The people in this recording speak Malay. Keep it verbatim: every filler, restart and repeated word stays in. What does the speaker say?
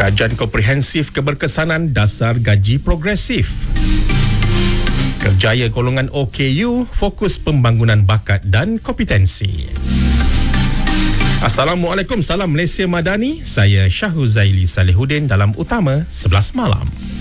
Kajian komprehensif keberkesanan dasar gaji progresif. Kerjaya golongan O K U fokus pembangunan bakat dan kompetensi. Assalamualaikum, salam Malaysia Madani. Saya Syahuzaili Salihuddin dalam Utama sebelas Malam.